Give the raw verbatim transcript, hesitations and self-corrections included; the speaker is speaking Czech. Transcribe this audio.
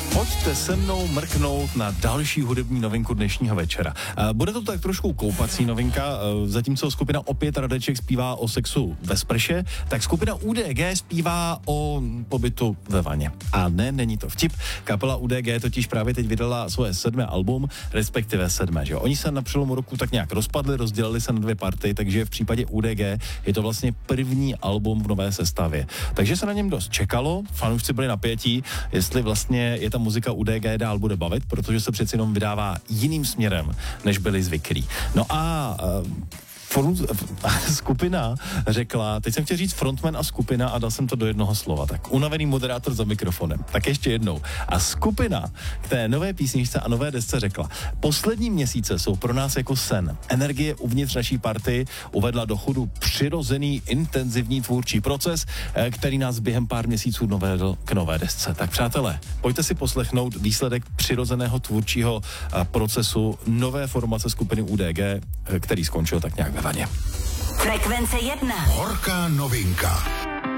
Pojďte se mnou mrknout na další hudební novinku dnešního večera. Bude to tak trošku koupací novinka, zatímco skupina Opět Radeček zpívá o sexu ve sprše, tak skupina U D G zpívá o pobytu ve vaně. A ne, není to vtip. Kapela U D G totiž právě teď vydala svoje sedmé album, respektive sedmé, že jo. Oni se na přelomu roku tak nějak rozpadli, rozdělili se na dvě party, takže v případě U D G je to vlastně první album v nové sestavě. Takže se na něm dost čekalo, fanoušci byli napětí, jestli vlastně je ta muzika U D G dál bude bavit, protože se přeci jenom vydává jiným směrem, než byli zvyklí. No a uh, Front, skupina řekla, teď jsem chtěl říct frontman a skupina a dal jsem to do jednoho slova, tak unavený moderátor za mikrofonem, tak ještě jednou. A skupina k té nové písničce a nové desce řekla, poslední měsíce jsou pro nás jako sen. Energie uvnitř naší party uvedla do chodu přirozený, intenzivní tvůrčí proces, který nás během pár měsíců dovedl k nové desce. Tak přátelé, pojďte si poslechnout výsledek přirozeného tvůrčího procesu nové formace skupiny U D G, který skončil tak nějak ve vaně. Frekvence jedna. Horká novinka.